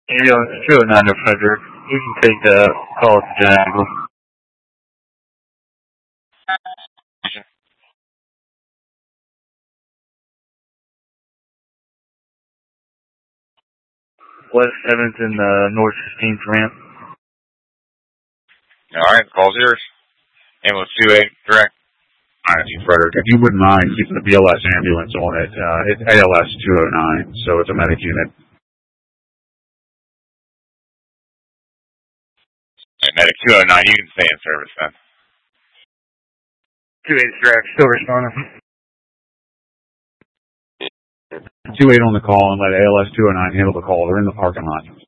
Ambulance 209 to Frederick. You can take the call to Jacksonville. West 7th and North 15th ramp. Alright, call's yours. Ambulance 28, direct. Alright, Frederick, if you wouldn't mind keeping the BLS ambulance on it, it's ALS 209, so it's a medic unit. Right, medic 209, you can stay in service then. 28 direct, still responding. 28 on the call and let ALS 209 handle the call. They're in the parking lot.